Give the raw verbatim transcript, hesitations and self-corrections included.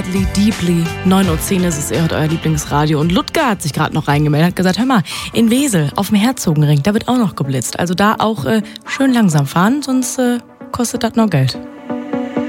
Deeply, neun Uhr zehn ist es, ihr hört euer Lieblingsradio. Und Ludger hat sich gerade noch reingemeldet, hat gesagt, hör mal, in Wesel auf dem Herzogenring, da wird auch noch geblitzt. Also da auch äh, schön langsam fahren, sonst äh, kostet das noch Geld.